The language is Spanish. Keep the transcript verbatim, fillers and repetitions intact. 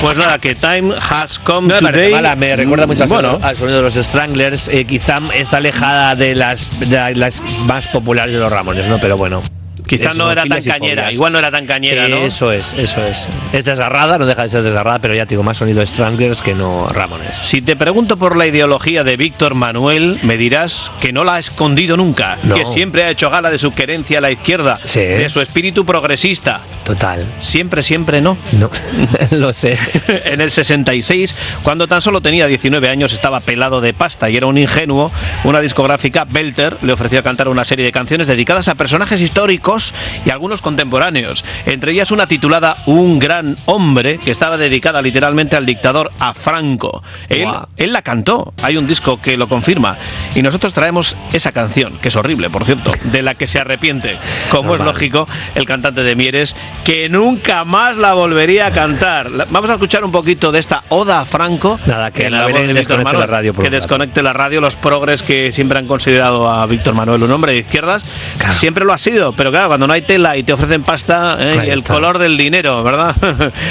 Pues nada, que Time Has Come No me Today. parece mala, me recuerda mucho al, bueno. sonido, al sonido de los Stranglers. Eh, quizá está alejada de las, de las más populares de los Ramones, ¿no? Pero bueno. Quizás no era tan filas y cañera, fobias. igual no era tan cañera, ¿no? Eso es, eso es. Es desgarrada, no deja de ser desgarrada, pero ya te digo, más sonido de Stranglers que no Ramones. Si te pregunto por la ideología de Víctor Manuel, me dirás que no la ha escondido nunca, No. que siempre ha hecho gala de su querencia a la izquierda, Sí. de su espíritu progresista. Total. Siempre, siempre no. No, lo sé. En el sesenta y seis, cuando tan solo tenía diecinueve años, estaba pelado de pasta y era un ingenuo. Una discográfica, Belter, le ofreció cantar una serie de canciones dedicadas a personajes históricos y algunos contemporáneos, entre ellas una titulada Un gran hombre, que estaba dedicada literalmente al dictador, a Franco. Él, Wow. él la cantó, hay un disco que lo confirma, y nosotros traemos esa canción, que es horrible, por cierto, de la que se arrepiente, como Normal. es lógico, el cantante de Mieres, que nunca más la volvería a cantar. La- Vamos a escuchar un poquito de esta oda a Franco. Nada, que en la la voz Belén de Víctor desconecte Manuel, la radio por que un rato. desconecte la radio, los progres que siempre han considerado a Víctor Manuel un hombre de izquierdas, Claro. siempre lo ha sido, pero claro, cuando no hay tela y te ofrecen pasta, ¿eh? Ahí y el está. color del dinero, ¿verdad?